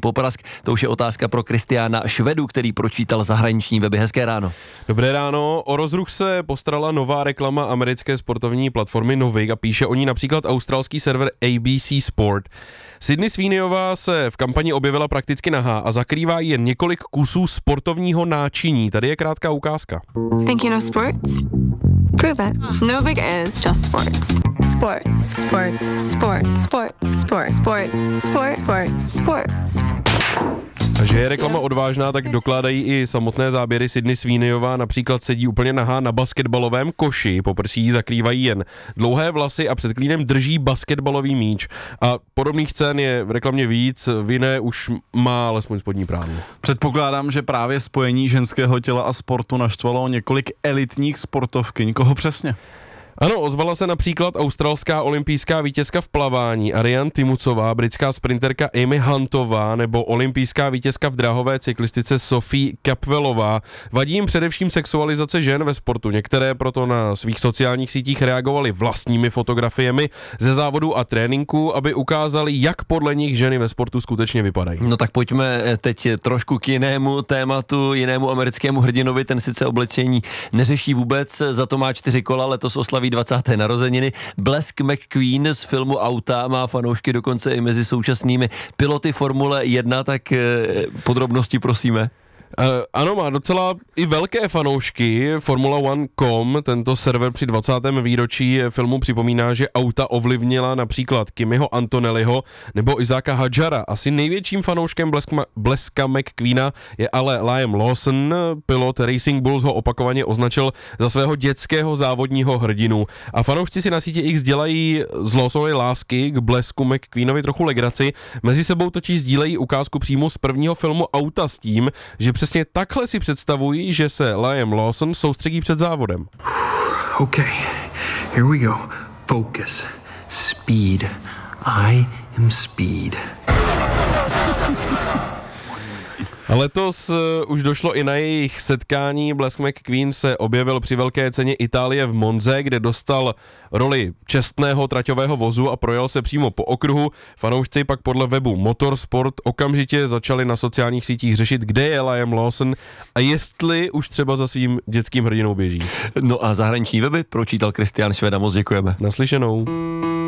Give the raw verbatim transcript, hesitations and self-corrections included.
poprask. To už je otázka pro Kristiána Švedu, který pročítal zahraniční weby. Hezké ráno. Dobré ráno. O rozruch se postarala nová reklama americké sportovní platformy Novik a píše o ní například australský server A B C Sport. Sydney Sweeneyová se v kampani objevila prakticky nahá a zakrývá jen několik kusů sportovního náčiní. Tady je krátká ukázka. Think you know sports? Prove it. Novik is just sports. Sports. Sports. Sports. Sports. Sports. Sports. Sports. Sports. Sports. Takže je reklama odvážná, tak dokládají i samotné záběry. Sydney Sweeneyová například sedí úplně nahá na basketbalovém koši, poprsí jí zakrývají jen dlouhé vlasy a před klínem drží basketbalový míč. A podobných scén je v reklamě víc, v jiné už má alespoň spodní prádlo. Předpokládám, že právě spojení ženského těla a sportu naštvalo několik elitních sportovkyň. Koho přesně? Ano, ozvala se například australská olympijská vítězka v plavání Ariane Timucová, britská sprinterka Amy Huntová nebo olympijská vítězka v dráhové cyklistice Sophie Capwellová. Vadí jim především sexualizace žen ve sportu. Některé proto na svých sociálních sítích reagovaly vlastními fotografiemi ze závodů a tréninků, aby ukázali, jak podle nich ženy ve sportu skutečně vypadají. No tak pojďme teď trošku k jinému tématu, jinému americkému hrdinovi. Ten sice oblečení neřeší vůbec, za to má čtyři kola, letos oslaví dvacáté narozeniny. Blesk McQueen z filmu Auta má fanoušky dokonce i mezi současnými piloty Formule jedna, tak eh, podrobnosti prosíme. Uh, ano, má docela i velké fanoušky. Formula one tečka com, tento server při dvacátém výročí filmu připomíná, že auta ovlivnila například Kimiho Antonelliho nebo Isáka Hadjara. Asi největším fanouškem Bleska, Bleska McQueena je ale Liam Lawson. Pilot Racing Bulls ho opakovaně označil za svého dětského závodního hrdinu. A fanoušci si na síti X dělají z Lawsonovy lásky k Blesku McQueenovi trochu legraci. Mezi sebou totiž sdílejí ukázku přímo z prvního filmu Auta s tím, že přesně takhle si představují, že se Liam Lawson soustředí před závodem. Okay, here we go. Focus. Speed. I am speed. A letos uh, už došlo i na jejich setkání. Blesk McQueen se objevil při velké ceně Itálie v Monze, kde dostal roli čestného traťového vozu a projel se přímo po okruhu. Fanoušci pak podle webu Motorsport okamžitě začali na sociálních sítích řešit, kde je Liam Lawson a jestli už třeba za svým dětským hrdinou běží. No a zahraniční weby pročítal Kristián Šveda, moc děkujeme. Naslyšenou.